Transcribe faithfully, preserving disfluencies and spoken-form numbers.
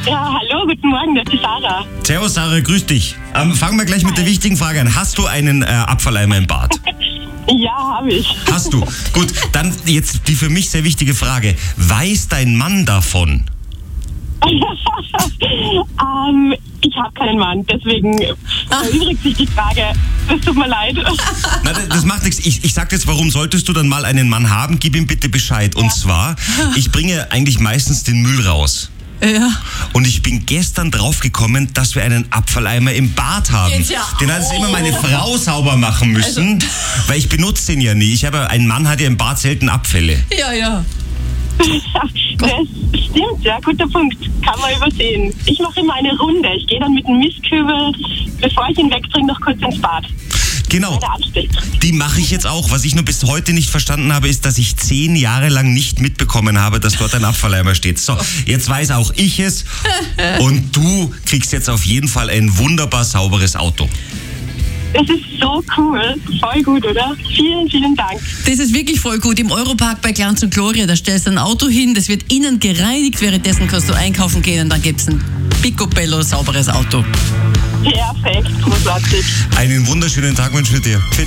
Ja, hallo, guten Morgen, das ist Sarah. Servus Sarah, grüß dich. Ähm, fangen wir gleich mit der wichtigen Frage an. Hast du einen äh, Abfalleimer im Bad? Ja, habe ich. Hast du. Gut, dann jetzt die für mich sehr wichtige Frage. Weiß dein Mann davon? ähm, ich habe keinen Mann, deswegen erübrigt sich die Frage. Es tut mir leid. Na, das, das macht nichts. Ich, ich sag jetzt, warum solltest du dann mal einen Mann haben? Gib ihm bitte Bescheid. Und Ja. zwar, ich bringe eigentlich meistens den Müll raus. Ja. Und ich bin gestern draufgekommen, dass wir einen Abfalleimer im Bad haben. Jetzt ja. Den hat jetzt immer meine Frau sauber machen müssen, weil ich benutze den ja nie. Ich habe, ein Mann hat ja im Bad selten Abfälle. Ja, ja. Das stimmt, ja, guter Punkt. Kann man übersehen. Ich mache immer eine Runde. Ich gehe dann mit dem Mistkübel, bevor ich ihn wegbringe, noch kurz ins Bad. Genau, Meine Absicht. die mache ich jetzt auch. Was ich nur bis heute nicht verstanden habe, ist, dass ich zehn Jahre lang nicht mitbekommen habe, dass dort ein Abfalleimer steht. So, jetzt weiß auch ich es und du kriegst jetzt auf jeden Fall ein wunderbar sauberes Auto. Das ist so cool. Voll gut, oder? Vielen, vielen Dank. Das ist wirklich voll gut. Im Europark bei Glanz und Gloria, da stellst du ein Auto hin, das wird innen gereinigt, währenddessen kannst du einkaufen gehen und dann gibt's ein picobello sauberes Auto. Perfekt, großartig. Einen wunderschönen Tag wünsche ich dir.